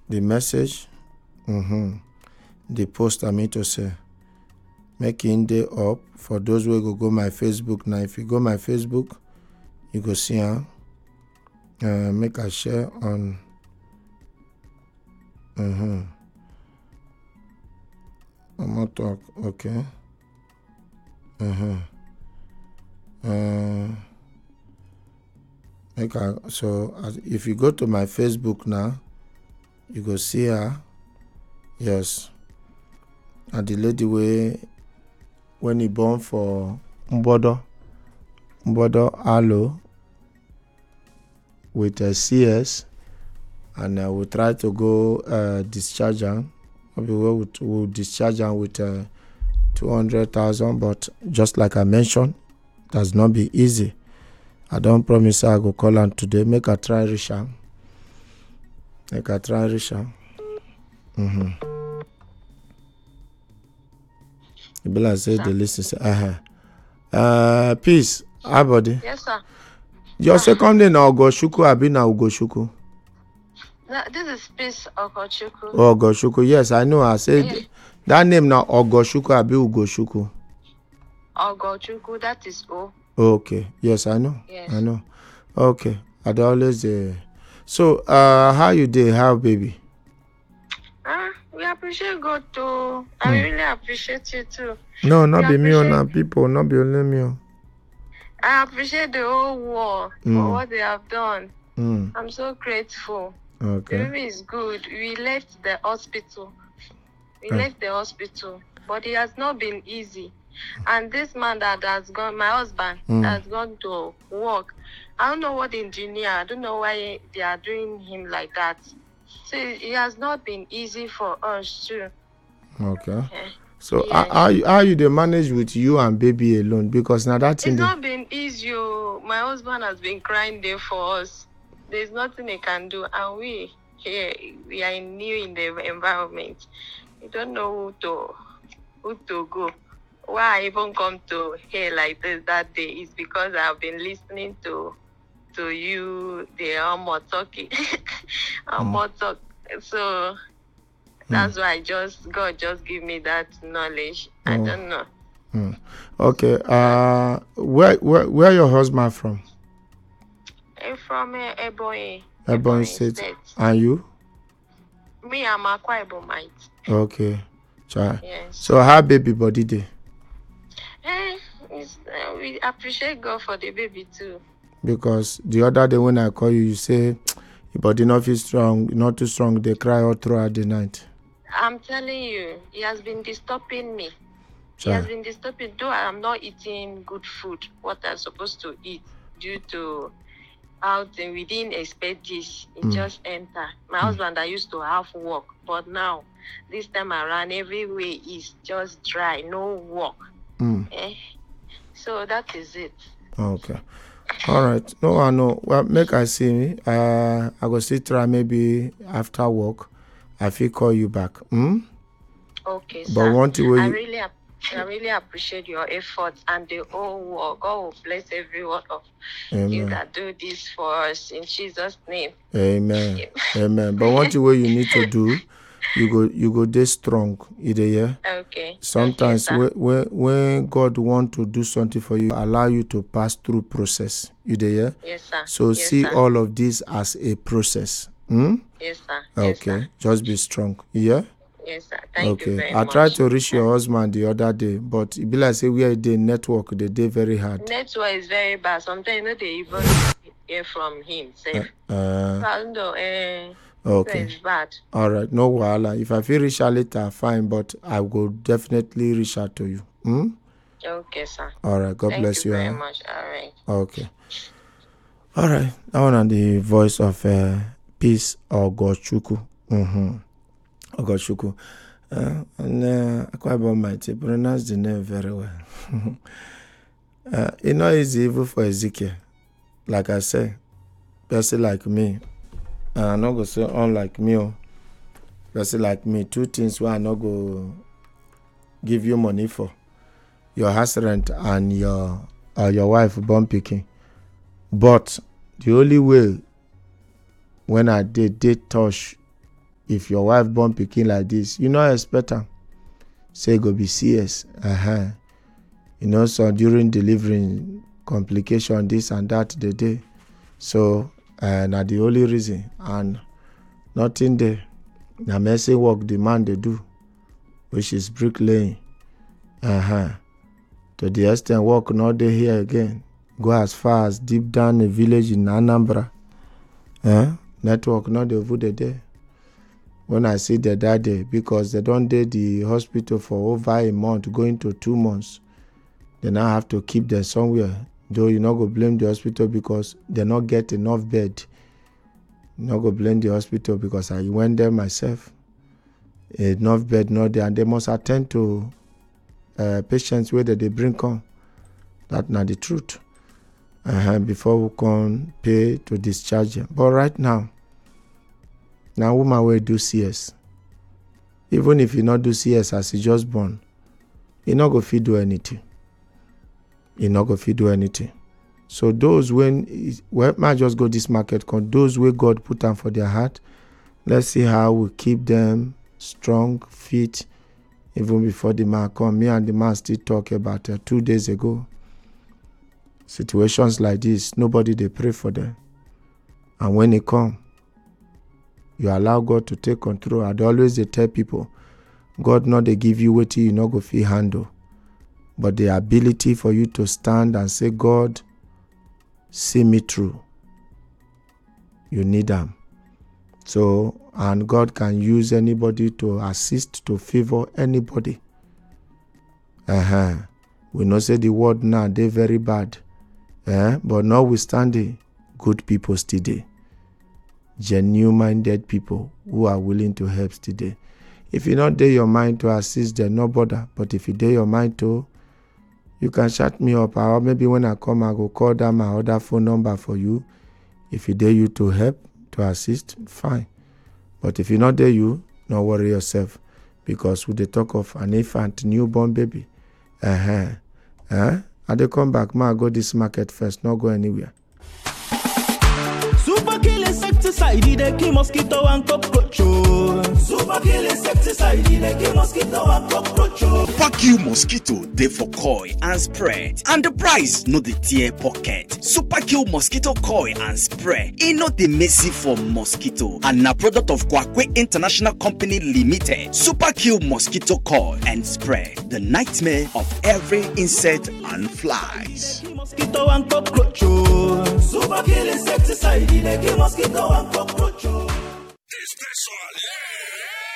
the message. The post I mean to say. Make in day up for those who go my Facebook now. If you go my Facebook, you go see her. Make a share on. I'm not talk. Okay. If you go to my Facebook now, you go see her. Yes. And the lady when he born for Mbodo Alo with a CS, and we'll try to go discharge her. We'll discharge her with 200,000, but just like I mentioned, it has not been easy. I don't promise I go call her today. Make her try reach her. You be like say the listen say peace. Hi body. Yes, sir. Your second name na Ogoshuku abi na Ugoshuku? This is Peace Ogochukwu. Ogoshuku. Yes, I know. I said that name na Ogoshuku abi Ugoshuku? Ogochukwu, that is O. Okay. Yes, I know. Yes. I know. Okay. I'd always So how you dey? How baby? We appreciate God too. I really appreciate you too. No, not be me on people, not be only me. I appreciate the whole world for what they have done. I'm so grateful. Okay. The baby is good. We left the hospital, but it has not been easy. And this man that has gone, my husband, has gone to work. I don't know what engineer. I don't know why they are doing him like that. So it has not been easy for us too. Okay. So how you dey manage with you and baby alone? Because now that it's not been easy. My husband has been crying there for us. There's nothing he can do, and we are new in the environment. We don't know who to go. Why I even come to here like this that day is because I've been listening to you, the talking, talk. So that's why God just give me that knowledge. I don't know. Okay. Where your husband from? From Ebonyi. Ebonyi State. And you? Me, I'm Akwa Ibomite. Okay. Yes. So how baby body dey? We appreciate God for the baby too. Because the other day when I call you, you say your body not feel strong, not too strong. They cry all throughout the night. I'm telling you, he has been disturbing me. He has been disturbing. Though I'm not eating good food, what I'm supposed to eat due to outing. We didn't expect this. It just entered. My husband, I used to have work, but now this time around, everywhere is just dry, no work. So that is it. Okay. All right. No, I know. Well, make I see me. I go still try maybe after work. I feel call you back. Okay, sir. But one thing I really appreciate your efforts and the whole work. God will bless every one of you that do this for us in Jesus' name. Amen. Amen. But one thing you need to do, you go dey strong. Yeah. Okay. Sometimes okay, when God want to do something for you, allow you to pass through process. Yes, sir. So see all of this as a process. Yes, sir. Okay. Yes, sir. Just be strong. Yeah. Yes, sir. Thank you very I much. tried to reach your husband the other day, but it be like say where the network the day very hard. Network is very bad. Sometimes they even hear from him. I don't know. Okay. So it's bad. All right. No wahala. If I feel reach her later, fine. But I will definitely reach out to you. Okay, sir. All right. God bless you. Thank you very much. All right. Okay. All right. That one on the voice of Peace Ogochukwu. Ogochukwu. And Akwa Ibomite pronounce the name very well. It's not easy even for Ezekiel. Like I say, person like me. I'm not going to say unlike me. Person like me. Two things where I not go give you money for. Your house rent and your wife born picking. But the only way when I did touch if your wife born pikin like this, you no expect am say go be CS. You know, so during delivery, complication, this and that, the day. So, na the only reason, and nothing there. Na messy work the man they do, which is bricklaying. To the extent work not there here again. Go as far as deep down a village in Anambra. Network not over there. When I see the that day, because they don't do the hospital for over a month, going to 2 months, then I have to keep them somewhere. Though you not go blame the hospital because they not get enough bed. You not go blame the hospital because I went there myself. Enough bed not there, and they must attend to patients where they bring come. That's not the truth. Before we can pay to discharge them. But right now woman will do CS. Even if you not do CS as you just born, you not go fit do anything. So those when might just go this market, those where God put them for their heart, let's see how we keep them strong, fit, even before the man come. Me and the man still talk about 2 days ago. Situations like this, nobody they pray for them. And when it come, you allow God to take control. I'd always tell people, God not they give you what you not go feel handle. But the ability for you to stand and say, God, see me through. You need them. So, and God can use anybody to assist, to favor anybody. We know say the word now, they very bad. But notwithstanding, good people still there. Genuine-minded people who are willing to help today. If you not dare your mind to assist them, no bother. But if you dare your mind to, you can chat me up. Or maybe when I come, I go call down my other phone number for you. If you dare you to help, to assist, fine. But if you not dare you, no worry yourself. Because with the talk of an infant, newborn baby, I dey come back, ma go this market first, not go anywhere. Super kill insecticide, they kill mosquito and cockroach. Super kill insecticide, they kill mosquito and cockroach. Super kill mosquito, they for coil and spread. And the price, no the tear pocket. Super kill mosquito coil and spray. It not the messy for mosquito. And a product of Kwakwe International Company Limited. Super kill mosquito coil and spray. The nightmare of every insect and flies. Mosquito and cockroach. Super kill insecticide, they kill mosquito and cockroach.